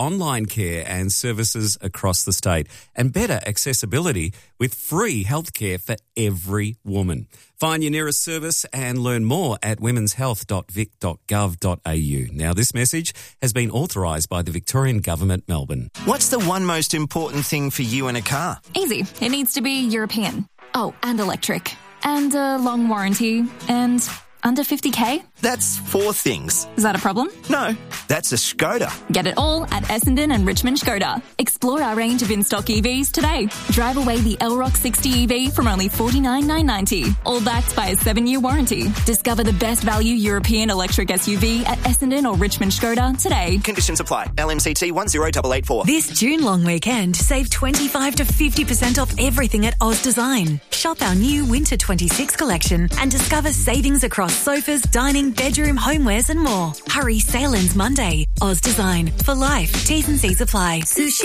online care and services across the state and better accessibility with free healthcare for every woman. Find your nearest service and learn more at womenshealth.vic.gov.au. Now, this message has been authorised by the Victorian Government, Melbourne. What's the one most important thing for you in a car? Easy. It needs to be European. Oh, and electric. And a long warranty. And under 50k? That's 4 things. Is that a problem? No, that's a Skoda. Get it all at Essendon and Richmond Skoda. Explore our range of in-stock EVs today. Drive away the Elrock 60 EV from only $49,990. All backed by a 7-year warranty. Discover the best value European electric SUV at Essendon or Richmond Skoda today. Conditions apply. LMCT 10884. This June long weekend, save 25 to 50% off everything at Oz Design. Shop our new Winter 26 collection and discover savings across sofas, dining, bedroom, homewares and more. Hurry, sale ends Monday. Oz Design. For life. T's and C's apply. Sushi.